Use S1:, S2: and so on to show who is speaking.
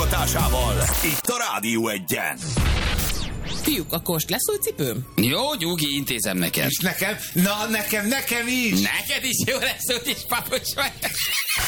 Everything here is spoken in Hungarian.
S1: támogatásával. Itt a Rádió Egyen.
S2: Fiúk, a kost lesz új cipőm?
S3: Jó, nyugi, intézem neked.
S4: És nekem? Na, nekem is!
S3: Neked is jó lesz, úgyis papucs vagy.